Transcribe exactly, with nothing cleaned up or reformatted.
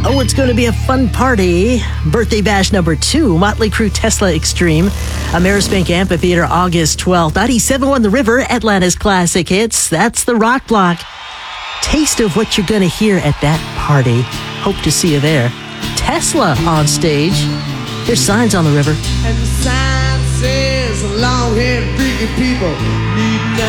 Oh, it's going to be a fun party. Birthday Bash number two, Motley Crue Tesla Extreme. Amerisbank Amphitheater, August twelfth. ninety-seven point one The River, Atlanta's classic hits. That's the Rock Block. Taste of what you're going to hear at that party. Hope to see you there. Tesla on stage. Here's Signs on the River. And the sign says, long-haired freaky people need